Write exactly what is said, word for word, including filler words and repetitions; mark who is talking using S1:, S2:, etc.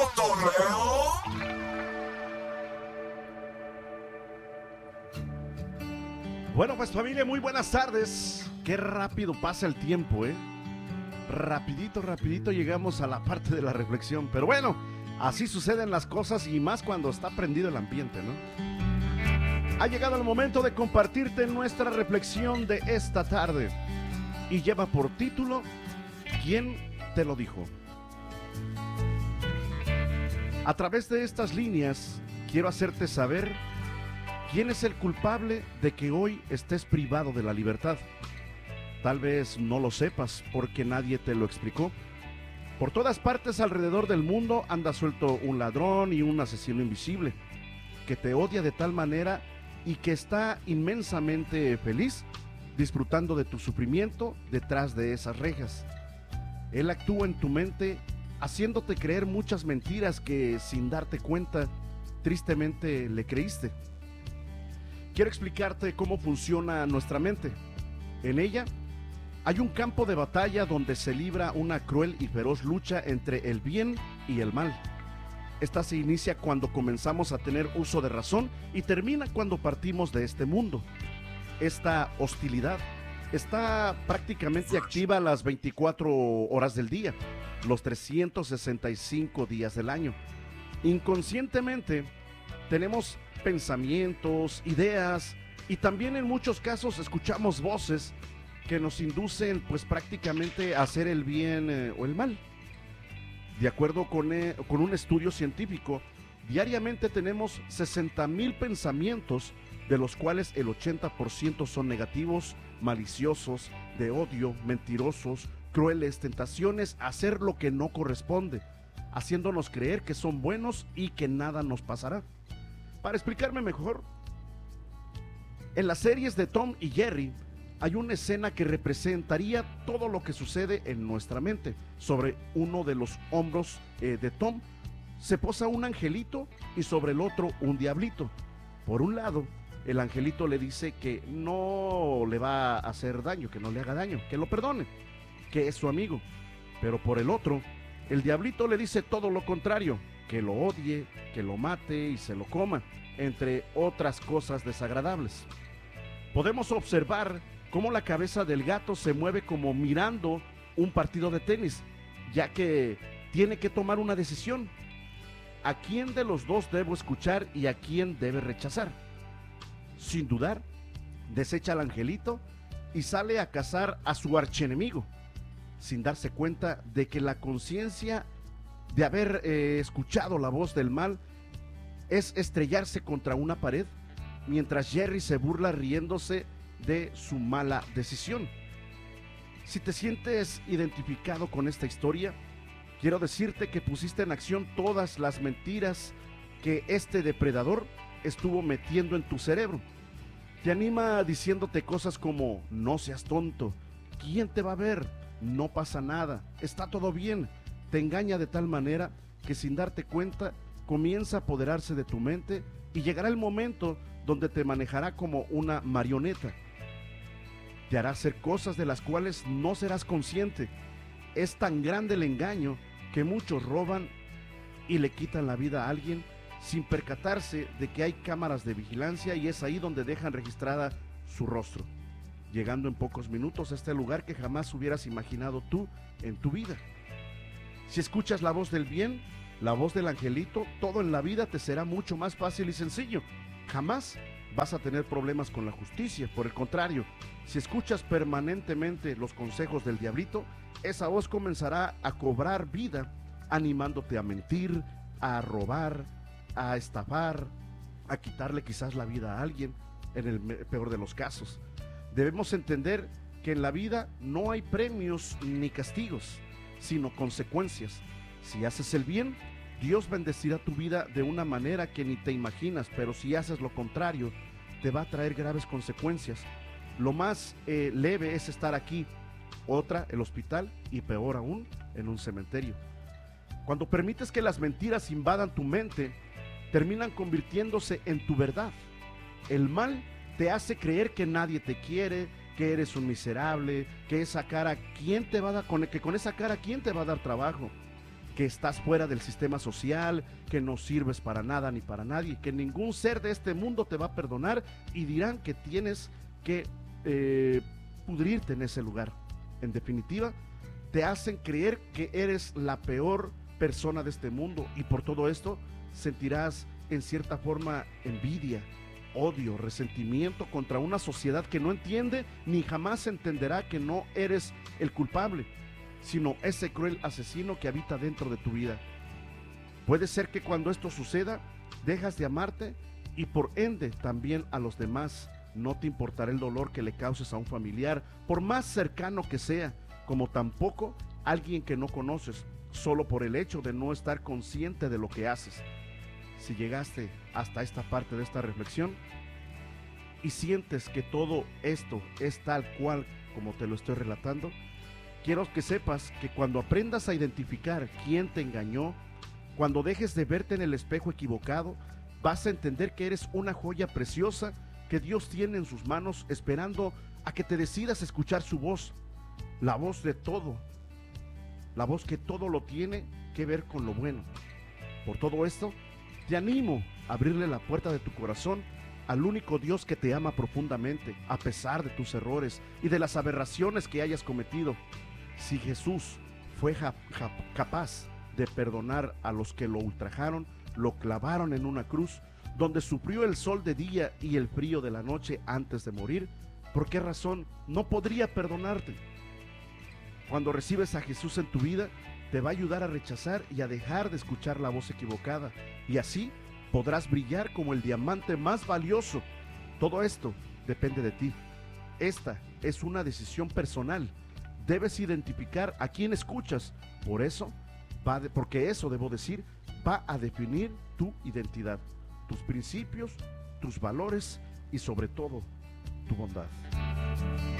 S1: cotorreo.
S2: Bueno, pues familia, muy buenas tardes. Qué rápido pasa el tiempo, ¿eh? Rapidito, rapidito llegamos a la parte de la reflexión. Pero bueno, así suceden las cosas y más cuando está prendido el ambiente, ¿no? Ha llegado el momento de compartirte nuestra reflexión de esta tarde. Y lleva por título, ¿quién te lo dijo? A través de estas líneas, quiero hacerte saber quién es el culpable de que hoy estés privado de la libertad. Tal vez no lo sepas porque nadie te lo explicó. Por todas partes alrededor del mundo anda suelto un ladrón y un asesino invisible que te odia de tal manera y que está inmensamente feliz disfrutando de tu sufrimiento detrás de esas rejas. Él actúa en tu mente haciéndote creer muchas mentiras que sin darte cuenta tristemente le creíste. Quiero explicarte cómo funciona nuestra mente. En ella hay un campo de batalla donde se libra una cruel y feroz lucha entre el bien y el mal. Esta se inicia cuando comenzamos a tener uso de razón y termina cuando partimos de este mundo. Esta hostilidad está prácticamente activa las veinticuatro horas del día, los trescientos sesenta y cinco días del año. Inconscientemente tenemos pensamientos, ideas y también en muchos casos escuchamos voces que nos inducen pues prácticamente a hacer el bien eh, o el mal. De acuerdo con, eh, con un estudio científico, diariamente tenemos sesenta mil pensamientos, de los cuales el ochenta por ciento son negativos, maliciosos, de odio, mentirosos, crueles, tentaciones a hacer lo que no corresponde, haciéndonos creer que son buenos y que nada nos pasará. Para explicarme mejor, en las series de Tom y Jerry hay una escena que representaría todo lo que sucede en nuestra mente. Sobre uno de los hombros eh, de Tom se posa un angelito y sobre el otro un diablito. Por un lado, el angelito le dice que no le va a hacer daño, que no le haga daño, que lo perdone, que es su amigo. Pero por el otro, el diablito le dice todo lo contrario, que lo odie, que lo mate y se lo coma, entre otras cosas desagradables. Podemos observar cómo la cabeza del gato se mueve como mirando un partido de tenis, ya que tiene que tomar una decisión. ¿A quién de los dos debo escuchar y a quién debe rechazar? Sin dudar, desecha al angelito y sale a cazar a su archienemigo, sin darse cuenta de que la conciencia de haber eh, escuchado la voz del mal es estrellarse contra una pared, mientras Jerry se burla riéndose de su mala decisión. Si te sientes identificado con esta historia, quiero decirte que pusiste en acción todas las mentiras que este depredador estuvo metiendo en tu cerebro. Te anima diciéndote cosas como: no seas tonto, ¿quién te va a ver? No pasa nada, está todo bien. Te engaña de tal manera que sin darte cuenta comienza a apoderarse de tu mente y llegará el momento donde te manejará como una marioneta. Te hará hacer cosas de las cuales no serás consciente. Es tan grande el engaño que muchos roban y le quitan la vida a alguien sin percatarse de que hay cámaras de vigilancia, y es ahí donde dejan registrada su rostro, llegando en pocos minutos a este lugar que jamás hubieras imaginado tú en tu vida. Si escuchas la voz del bien, la voz del angelito, todo en la vida te será mucho más fácil y sencillo. Jamás vas a tener problemas con la justicia. Por el contrario, si escuchas permanentemente los consejos del diablito, esa voz comenzará a cobrar vida, animándote a mentir, a robar, a estafar, a quitarle quizás la vida a alguien, en el peor de los casos. Debemos entender que en la vida no hay premios ni castigos, sino consecuencias. Si haces el bien, Dios bendecirá tu vida de una manera que ni te imaginas, pero si haces lo contrario, te va a traer graves consecuencias. Lo más eh, leve es estar aquí, otra, el hospital, y peor aún, en un cementerio. Cuando permites que las mentiras invadan tu mente, terminan convirtiéndose en tu verdad. El mal te hace creer que nadie te quiere, que eres un miserable, que esa cara, ¿quién te va a dar, con, que con esa cara, ¿quién te va a dar trabajo? que estás fuera del sistema social, que no sirves para nada ni para nadie, que ningún ser de este mundo te va a perdonar y dirán que tienes que eh, pudrirte en ese lugar. En definitiva, te hacen creer que eres la peor persona de este mundo y por todo esto sentirás en cierta forma envidia, odio, resentimiento contra una sociedad que no entiende ni jamás entenderá que no eres el culpable, sino ese cruel asesino que habita dentro de tu vida. Puede ser que cuando esto suceda, dejas de amarte y por ende también a los demás. No te importará el dolor que le causes a un familiar, por más cercano que sea, como tampoco alguien que no conoces, solo por el hecho de no estar consciente de lo que haces. Si llegaste hasta esta parte de esta reflexión y sientes que todo esto es tal cual como te lo estoy relatando, quiero que sepas que cuando aprendas a identificar quién te engañó, cuando dejes de verte en el espejo equivocado, vas a entender que eres una joya preciosa que Dios tiene en sus manos, esperando a que te decidas escuchar su voz, la voz de todo, la voz que todo lo tiene que ver con lo bueno. Por todo esto, te animo a abrirle la puerta de tu corazón al único Dios que te ama profundamente, a pesar de tus errores y de las aberraciones que hayas cometido. Si Jesús fue ja, ja, capaz de perdonar a los que lo ultrajaron, lo clavaron en una cruz, donde sufrió el sol de día y el frío de la noche antes de morir, ¿por qué razón no podría perdonarte? Cuando recibes a Jesús en tu vida, te va a ayudar a rechazar y a dejar de escuchar la voz equivocada, y así podrás brillar como el diamante más valioso. Todo esto depende de ti. Esta es una decisión personal. Debes identificar a quién escuchas. Por eso, va de, porque eso debo decir, va a definir tu identidad, tus principios, tus valores y sobre todo, tu bondad.